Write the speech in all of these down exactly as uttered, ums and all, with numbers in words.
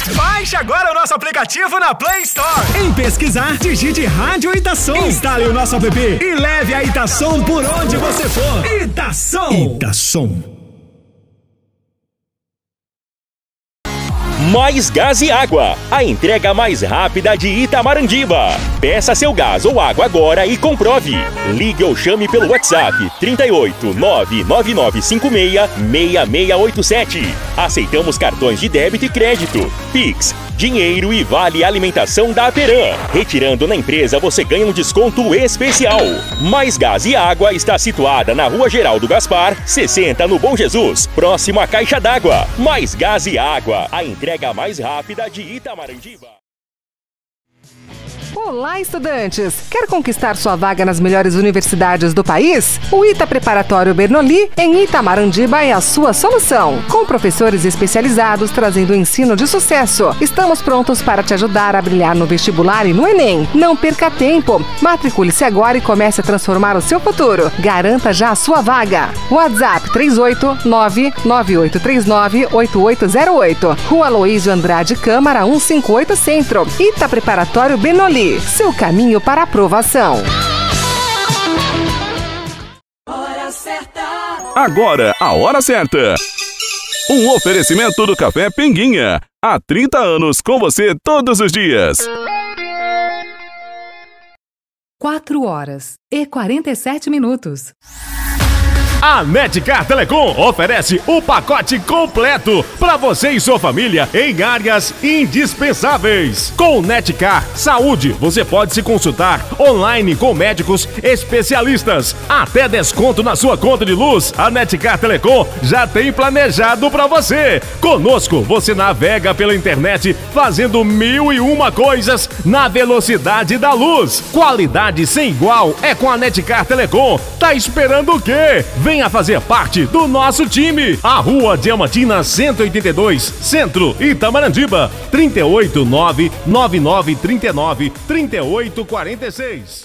Baixe agora o nosso aplicativo na Play Store. Em pesquisar, digite Rádio Itação. Instale o nosso app e leve a Itação por onde você for. Itação. Itação. Mais Gás e Água, a entrega mais rápida de Itamarandiba. Peça seu gás ou água agora e comprove. Ligue ou chame pelo WhatsApp trinta e oito, nove nove nove cinco seis, seis seis oito sete. Aceitamos cartões de débito e crédito, Pix, dinheiro e vale alimentação da Aperam. Retirando na empresa você ganha um desconto especial. Mais Gás e Água está situada na Rua Geraldo Gaspar, sessenta no Bom Jesus, próximo à Caixa d'Água. Mais Gás e Água, a entrega mais rápida de Itamarandiba. Olá, estudantes! Quer conquistar sua vaga nas melhores universidades do país? O ITA Preparatório Bernoulli, em Itamarandiba, é a sua solução. Com professores especializados trazendo ensino de sucesso. Estamos prontos para te ajudar a brilhar no vestibular e no Enem. Não perca tempo. Matricule-se agora e comece a transformar o seu futuro. Garanta já a sua vaga. WhatsApp três oito nove, nove oito três nove, oito oito zero oito. Rua Aloísio Andrade Câmara cento e cinquenta e oito Centro. ITA Preparatório Bernoulli. Seu caminho para aprovação. Hora certa. Agora, a hora certa. Um oferecimento do Café Pinguinha. Há trinta anos com você todos os dias. quatro horas e quarenta e sete minutos. A Netcar Telecom oferece o pacote completo para você e sua família em áreas indispensáveis. Com Netcar Saúde, você pode se consultar online com médicos especialistas. Até desconto na sua conta de luz, a Netcar Telecom já tem planejado para você. Conosco, você navega pela internet fazendo mil e uma coisas na velocidade da luz. Qualidade sem igual é com a Netcar Telecom. Tá esperando o quê? Venha fazer parte do nosso time. A Rua Diamantina cento e oitenta e dois, Centro, Itamarandiba. trinta e oito, nove nove nove trinta e nove, trinta e oito quarenta e seis.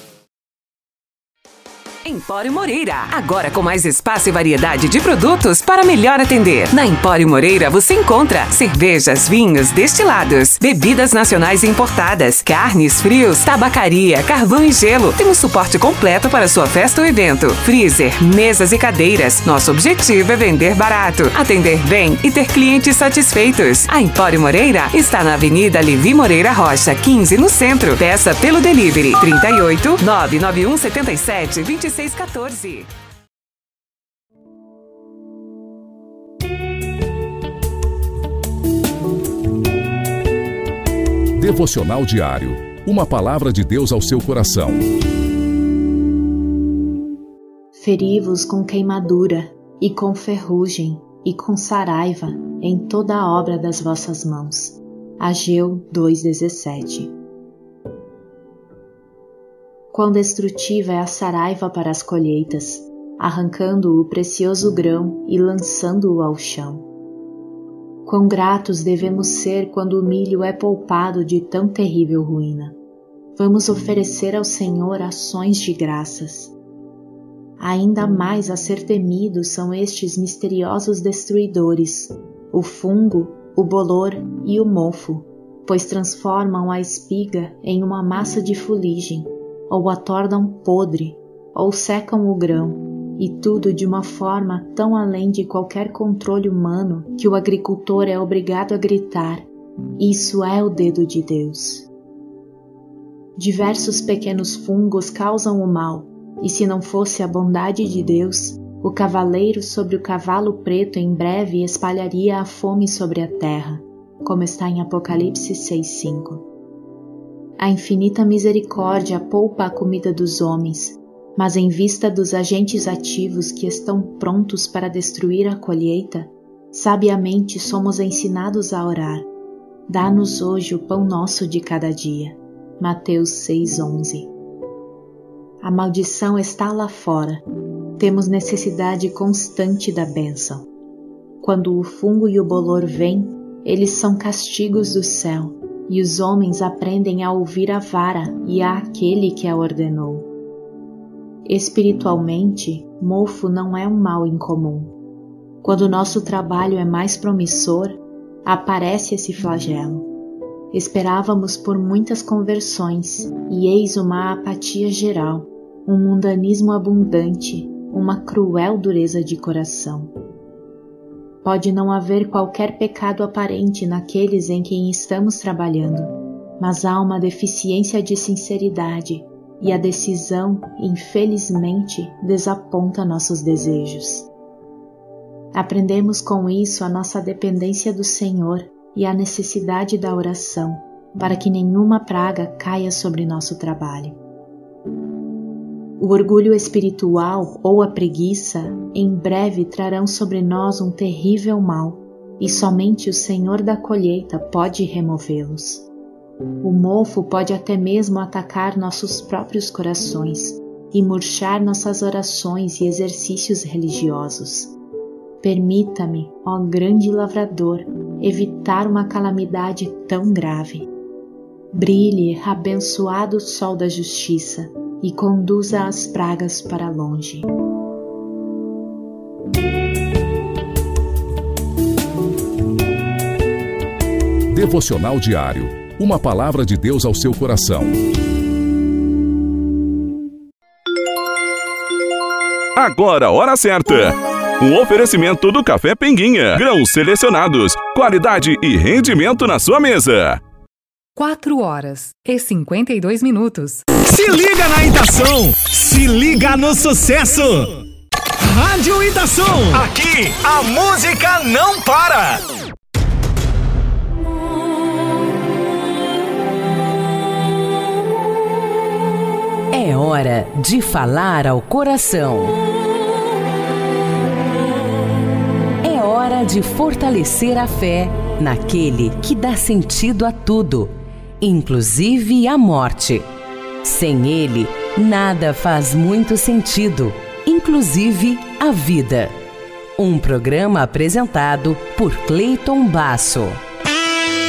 Empório Moreira, agora com mais espaço e variedade de produtos para melhor atender. Na Empório Moreira você encontra cervejas, vinhos, destilados, bebidas nacionais e importadas, carnes, frios, tabacaria, carvão e gelo. Temos suporte completo para sua festa ou evento, freezer, mesas e cadeiras. Nosso objetivo é vender barato, atender bem e ter clientes satisfeitos. A Empório Moreira está na Avenida Levi Moreira Rocha, quinze, no centro. Peça pelo delivery trinta e oito, nove nove um sete sete, vinte e seis quatorze. Devocional diário. Uma palavra de Deus ao seu coração. Feri-vos com queimadura, e com ferrugem, e com saraiva, em toda a obra das vossas mãos. Ageu dois, dezessete. Quão destrutiva é a saraiva para as colheitas, arrancando o precioso grão e lançando-o ao chão. Quão gratos devemos ser quando o milho é poupado de tão terrível ruína. Vamos oferecer ao Senhor ações de graças. Ainda mais a ser temidos são estes misteriosos destruidores, o fungo, o bolor e o mofo, pois transformam a espiga em uma massa de fuligem, ou a tornam podre, ou secam o grão, e tudo de uma forma tão além de qualquer controle humano que o agricultor é obrigado a gritar: isso é o dedo de Deus. Diversos pequenos fungos causam o mal, e se não fosse a bondade de Deus, o cavaleiro sobre o cavalo preto em breve espalharia a fome sobre a terra, como está em Apocalipse seis, cinco. A infinita misericórdia poupa a comida dos homens, mas em vista dos agentes ativos que estão prontos para destruir a colheita, sabiamente somos ensinados a orar: dá-nos hoje o pão nosso de cada dia. Mateus seis, onze. A maldição está lá fora. Temos necessidade constante da bênção. Quando o fungo e o bolor vêm, eles são castigos do céu, e os homens aprendem a ouvir a vara e a aquele que a ordenou. Espiritualmente, mofo não é um mal incomum. Quando nosso trabalho é mais promissor, aparece esse flagelo. Esperávamos por muitas conversões, e eis uma apatia geral, um mundanismo abundante, uma cruel dureza de coração. Pode não haver qualquer pecado aparente naqueles em quem estamos trabalhando, mas há uma deficiência de sinceridade, e a decisão, infelizmente, desaponta nossos desejos. Aprendemos com isso a nossa dependência do Senhor e a necessidade da oração, para que nenhuma praga caia sobre nosso trabalho. O orgulho espiritual ou a preguiça em breve trarão sobre nós um terrível mal, e somente o Senhor da colheita pode removê-los. O mofo pode até mesmo atacar nossos próprios corações e murchar nossas orações e exercícios religiosos. Permita-me, ó grande lavrador, evitar uma calamidade tão grave. Brilhe, abençoado sol da justiça, e conduza as pragas para longe. Devocional diário. Uma palavra de Deus ao seu coração. Agora, hora certa. Um oferecimento do Café Pinguinha. Grãos selecionados, qualidade e rendimento na sua mesa. quatro horas e cinquenta e dois minutos. Se liga na Itação! Se liga no sucesso! Rádio Itação! Aqui, a música não para! É hora de falar ao coração. É hora de fortalecer a fé naquele que dá sentido a tudo, inclusive a morte. Sem ele, nada faz muito sentido, inclusive a vida. Um programa apresentado por Cleiton Basso.